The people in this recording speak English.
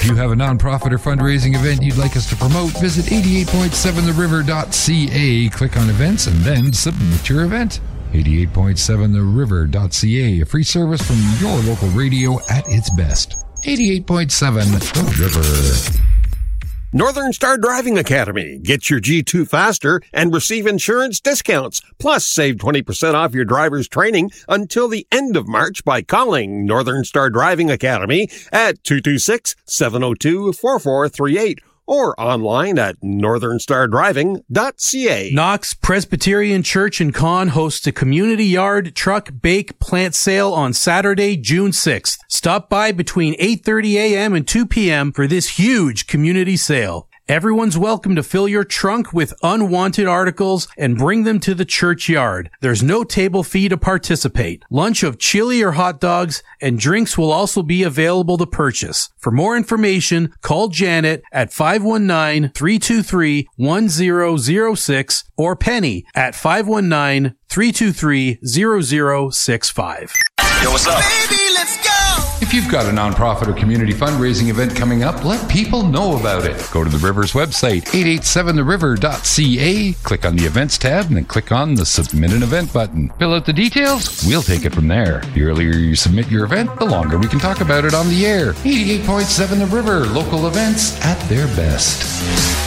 you have a nonprofit or fundraising event you'd like us to promote, visit 88.7theriver.ca, click on events, and then submit your event. 88.7theriver.ca, a free service from your local radio at its best. 88.7 The River. Northern Star Driving Academy. Get your G2 faster and receive insurance discounts. Plus, save 20% off your driver's training until the end of March by calling Northern Star Driving Academy at 226-702-4438 or online at northernstardriving.ca. Knox Presbyterian Church in Con hosts a community yard, truck, bake, plant sale on Saturday, June 6th. Stop by between 8:30 a.m. and 2 p.m. for this huge community sale. Everyone's welcome to fill your trunk with unwanted articles and bring them to the churchyard. There's no table fee to participate. Lunch of chili or hot dogs and drinks will also be available to purchase. For more information, call Janet at 519-323-1006 or Penny at 519-323-0065. Yo, what's up? Baby, let's go! If you've got a nonprofit or community fundraising event coming up, let people know about it. Go to the River's website, 887theriver.ca, click on the events tab, and then click on the Submit an Event button. Fill out the details, we'll take it from there. The earlier you submit your event, the longer we can talk about it on the air. 88.7 The River, local events at their best.